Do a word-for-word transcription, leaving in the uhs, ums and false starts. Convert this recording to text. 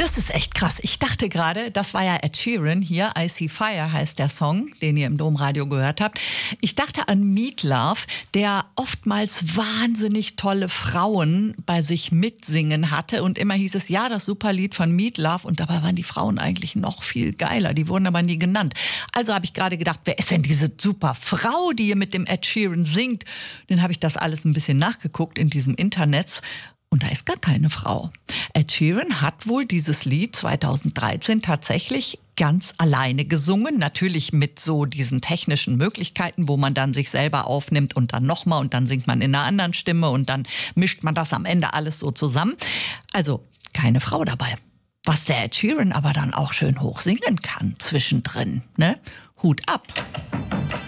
Das ist echt krass. Ich dachte gerade, das war ja Ed Sheeran hier, I See Fire heißt der Song, den ihr im Domradio gehört habt. Ich dachte an Meat Loaf, der oftmals wahnsinnig tolle Frauen bei sich mitsingen hatte und immer hieß es, ja, das Superlied von Meat Loaf, und dabei waren die Frauen eigentlich noch viel geiler, die wurden aber nie genannt. Also habe ich gerade gedacht, wer ist denn diese super Frau, die hier mit dem Ed Sheeran singt? Dann habe ich das alles ein bisschen nachgeguckt in diesem Internet. Und da ist gar keine Frau. Ed Sheeran hat wohl dieses Lied zweitausenddreizehn tatsächlich ganz alleine gesungen. Natürlich mit so diesen technischen Möglichkeiten, wo man dann sich selber aufnimmt und dann nochmal und dann singt man in einer anderen Stimme und dann mischt man das am Ende alles so zusammen. Also keine Frau dabei. Was der Ed Sheeran aber dann auch schön hoch singen kann zwischendrin, ne? Hut ab.